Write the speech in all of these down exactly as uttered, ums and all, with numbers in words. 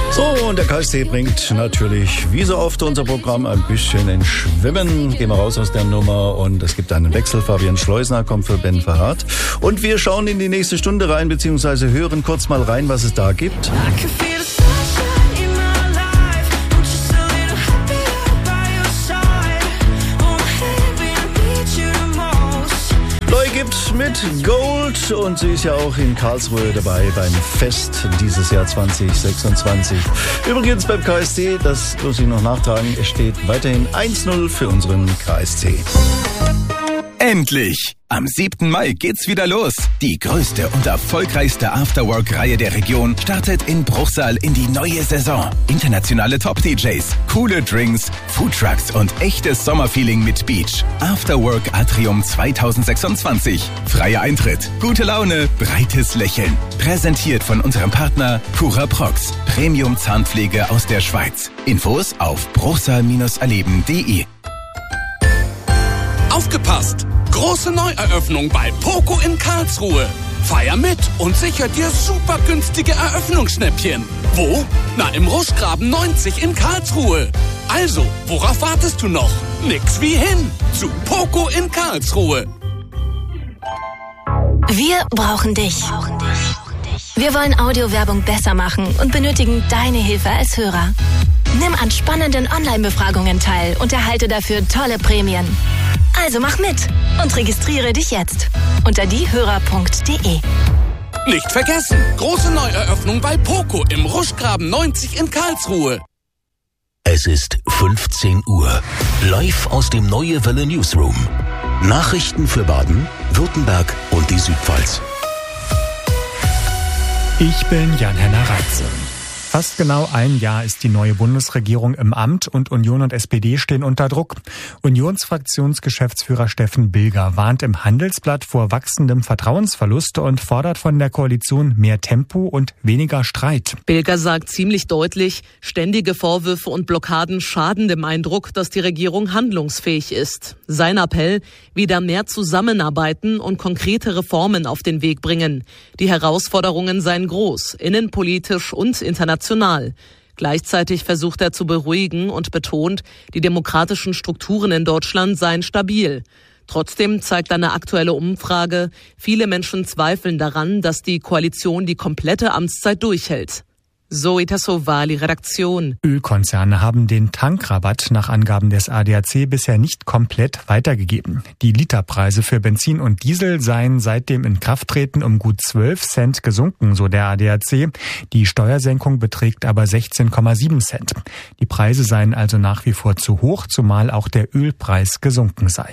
So, und der K S C bringt natürlich, wie so oft, unser Programm ein bisschen ins Schwimmen. Gehen wir raus aus der Nummer und es gibt einen Wechsel. Fabian Schleusner kommt für Ben Verhardt. Und wir schauen in die nächste Stunde rein, beziehungsweise hören kurz mal rein, was es da gibt. Gibt mit Gold und sie ist ja auch in Karlsruhe dabei beim Fest dieses Jahr zwanzig sechsundzwanzig. Übrigens beim K S C, das muss ich noch nachtragen, es steht weiterhin eins null für unseren K S C. Endlich! Am siebten Mai geht's wieder los. Die größte und erfolgreichste Afterwork-Reihe der Region startet in Bruchsal in die neue Saison. Internationale Top-D Js, coole Drinks, Foodtrucks und echtes Sommerfeeling mit Beach. Afterwork Atrium zwanzig sechsundzwanzig. Freier Eintritt, gute Laune, breites Lächeln. Präsentiert von unserem Partner Cura Prox. Premium Zahnpflege aus der Schweiz. Infos auf bruchsal erleben punkt de. Aufgepasst! Große Neueröffnung bei Poco in Karlsruhe. Feier mit und sicher dir super günstige Eröffnungsschnäppchen. Wo? Na, im Ruschgraben neunzig in Karlsruhe. Also, worauf wartest du noch? Nix wie hin zu Poco in Karlsruhe. Wir brauchen dich. Wir wollen Audiowerbung besser machen und benötigen deine Hilfe als Hörer. Nimm an spannenden Online-Befragungen teil und erhalte dafür tolle Prämien. Also mach mit und registriere dich jetzt unter diehörer punkt de. Nicht vergessen, große Neueröffnung bei Poco im Ruschgraben neunzig in Karlsruhe. Es ist fünfzehn Uhr. Live aus dem Neue Welle Newsroom. Nachrichten für Baden, Württemberg und die Südpfalz. Ich bin Jan-Henner Reitze. Fast genau ein Jahr ist die neue Bundesregierung im Amt und Union und S P D stehen unter Druck. Unionsfraktionsgeschäftsführer Steffen Bilger warnt im Handelsblatt vor wachsendem Vertrauensverlust und fordert von der Koalition mehr Tempo und weniger Streit. Bilger sagt ziemlich deutlich, ständige Vorwürfe und Blockaden schaden dem Eindruck, dass die Regierung handlungsfähig ist. Sein Appell, wieder mehr zusammenarbeiten und konkrete Reformen auf den Weg bringen. Die Herausforderungen seien groß, innenpolitisch und international. Gleichzeitig versucht er zu beruhigen und betont, die demokratischen Strukturen in Deutschland seien stabil. Trotzdem zeigt eine aktuelle Umfrage, viele Menschen zweifeln daran, dass die Koalition die komplette Amtszeit durchhält. Zoe Tassovali, Redaktion. Ölkonzerne haben den Tankrabatt nach Angaben des A D A C bisher nicht komplett weitergegeben. Die Literpreise für Benzin und Diesel seien seit dem Inkrafttreten um gut zwölf Cent gesunken, so der A D A C. Die Steuersenkung beträgt aber sechzehn Komma sieben Cent. Die Preise seien also nach wie vor zu hoch, zumal auch der Ölpreis gesunken sei.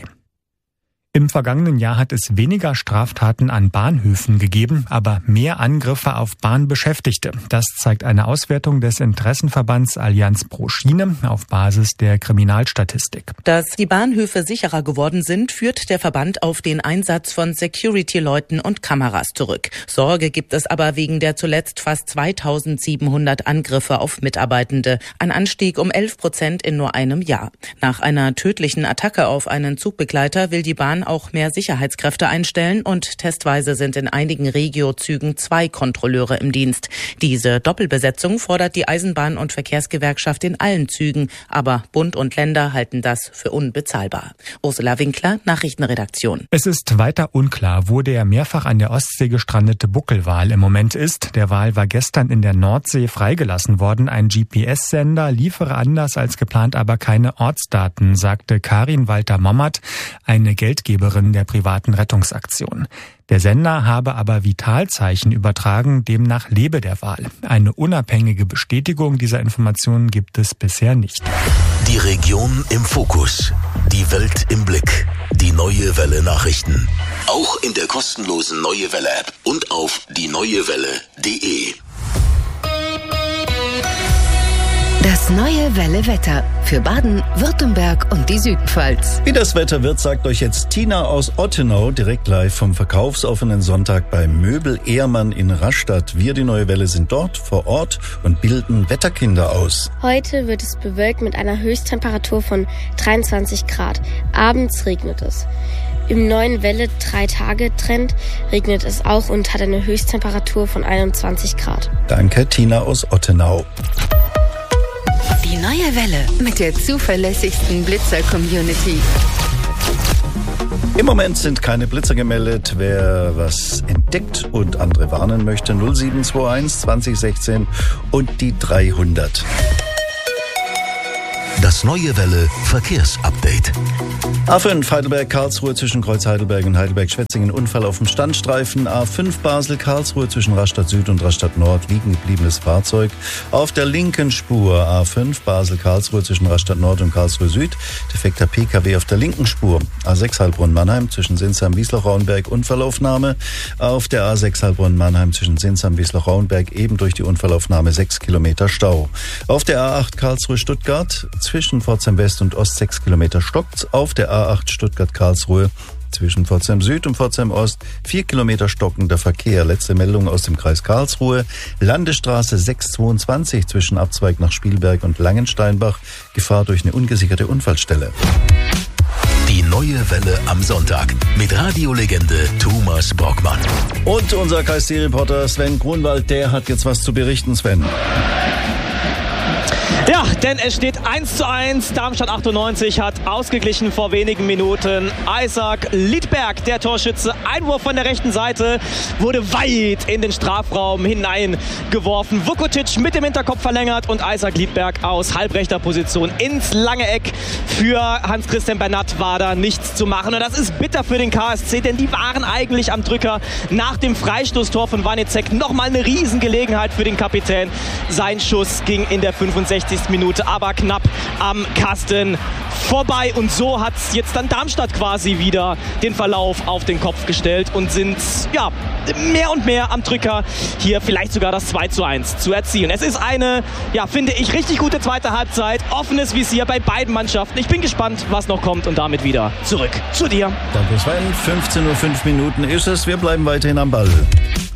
Im vergangenen Jahr hat es weniger Straftaten an Bahnhöfen gegeben, aber mehr Angriffe auf Bahnbeschäftigte. Das zeigt eine Auswertung des Interessenverbands Allianz pro Schiene auf Basis der Kriminalstatistik. Dass die Bahnhöfe sicherer geworden sind, führt der Verband auf den Einsatz von Security-Leuten und Kameras zurück. Sorge gibt es aber wegen der zuletzt fast zweitausendsiebenhundert Angriffe auf Mitarbeitende. Ein Anstieg um elf Prozent in nur einem Jahr. Nach einer tödlichen Attacke auf einen Zugbegleiter will die Bahn auch mehr Sicherheitskräfte einstellen und testweise sind in einigen Regio-Zügen zwei Kontrolleure im Dienst. Diese Doppelbesetzung fordert die Eisenbahn- und Verkehrsgewerkschaft in allen Zügen, aber Bund und Länder halten das für unbezahlbar. Ursula Winkler, Nachrichtenredaktion. Es ist weiter unklar, wo der mehrfach an der Ostsee gestrandete Buckelwal im Moment ist. Der Wal war gestern in der Nordsee freigelassen worden. Ein G P S-Sender liefere anders als geplant aber keine Ortsdaten, sagte Karin Walter-Mommert, eine Geldgeberin der privaten Rettungsaktion. Der Sender habe aber Vitalzeichen übertragen, demnach lebe der Wal. Eine unabhängige Bestätigung dieser Informationen gibt es bisher nicht. Die Region im Fokus, die Welt im Blick, die Neue Welle Nachrichten. Auch in der kostenlosen Neue Welle App und auf die neue welle punkt de. Das Neue Welle Wetter für Baden, Württemberg und die Südpfalz. Wie das Wetter wird, sagt euch jetzt Tina aus Ottenau direkt live vom verkaufsoffenen Sonntag bei Möbel Ehrmann in Rastatt. Wir, die Neue Welle, sind dort vor Ort und bilden Wetterkinder aus. Heute wird es bewölkt mit einer Höchsttemperatur von dreiundzwanzig Grad. Abends regnet es. Im neuen Welle drei Tage Trend regnet es auch und hat eine Höchsttemperatur von einundzwanzig Grad. Danke, Tina aus Ottenau. Die neue Welle mit der zuverlässigsten Blitzer-Community. Im Moment sind keine Blitzer gemeldet. Wer was entdeckt und andere warnen möchte, null sieben zwei eins zwanzig sechzehn und die dreihundert. Das neue Welle Verkehrsupdate. A fünf Heidelberg-Karlsruhe zwischen Kreuz Heidelberg und Heidelberg-Schwetzingen. Unfall auf dem Standstreifen. A fünf Basel-Karlsruhe zwischen Rastatt Süd und Rastatt Nord. Liegen gebliebenes Fahrzeug auf der linken Spur. A fünf Basel-Karlsruhe zwischen Rastatt Nord und Karlsruhe Süd. Defekter P K W auf der linken Spur. A sechs Heilbronn-Mannheim zwischen Sinsheim-Wiesloch-Rauenberg. Unfallaufnahme. Auf der A sechs Heilbronn-Mannheim zwischen Sinsheim-Wiesloch-Rauenberg. Eben durch die Unfallaufnahme sechs Kilometer Stau. Auf der A acht Karlsruhe-Stuttgart zwischen Pforzheim West und Ost sechs Kilometer stockt. Auf der A acht Stuttgart-Karlsruhe zwischen Pforzheim Süd und Pforzheim Ost vier Kilometer stockender Verkehr. Letzte Meldung aus dem Kreis Karlsruhe. Landesstraße sechs zweiundzwanzig zwischen Abzweig nach Spielberg und Langensteinbach. Gefahr durch eine ungesicherte Unfallstelle. Die neue Welle am Sonntag mit Radiolegende Thomas Brockmann. Und unser K S D-Reporter Sven Grunwald, der hat jetzt was zu berichten, Sven. Ja, denn es steht eins zu eins. Darmstadt achtundneunzig hat ausgeglichen vor wenigen Minuten. Isaac Liedberg, der Torschütze, Einwurf von der rechten Seite, wurde weit in den Strafraum hineingeworfen. Vukotic mit dem Hinterkopf verlängert und Isaac Liedberg aus halbrechter Position ins lange Eck. Für Hans-Christian Bernat war da nichts zu machen. Und das ist bitter für den K S C, denn die waren eigentlich am Drücker. Nach dem Freistoßtor von Wanizek nochmal eine Riesengelegenheit für den Kapitän. Sein Schuss ging in der fünfundsechzigsten Minute, aber knapp am Kasten vorbei. Und so hat jetzt dann Darmstadt quasi wieder den Verlauf auf den Kopf gestellt und sind ja mehr und mehr am Drücker, hier vielleicht sogar das zwei zu eins zu erzielen. Es ist eine, ja, finde ich, richtig gute zweite Halbzeit. Offenes Visier bei beiden Mannschaften. Ich bin gespannt, was noch kommt und damit wieder zurück zu dir. Danke Sven. fünfzehn Uhr fünf Minuten ist es. Wir bleiben weiterhin am Ball.